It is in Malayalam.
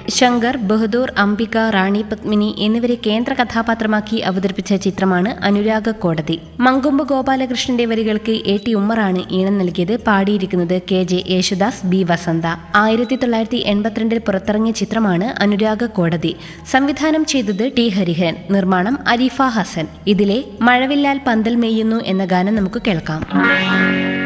ശങ്കർ, ബഹദൂർ, അംബിക, റാണി പത്മിനി എന്നിവരെ കേന്ദ്ര കഥാപാത്രമാക്കി അവതരിപ്പിച്ച ചിത്രമാണ് അനുരാഗ കോടതി. മങ്കൊമ്പ് ഗോപാലകൃഷ്ണന്റെ വരികൾക്ക് AT ഉമ്മറാണ് ഈണം നൽകിയത്. പാടിയിരിക്കുന്നത് KJ യേശുദാസ്, B വസന്ത. 1982 പുറത്തിറങ്ങിയ ചിത്രമാണ് അനുരാഗ കോടതി. സംവിധാനം ചെയ്തത് T ഹരിഹരൻ. നിർമ്മാണം അരീഫ ഹസൻ. ഇതിലെ മഴവില്ലാൽ പന്തൽ മെയ്യുന്നു എന്ന ഗാനം നമുക്ക് കേൾക്കാം.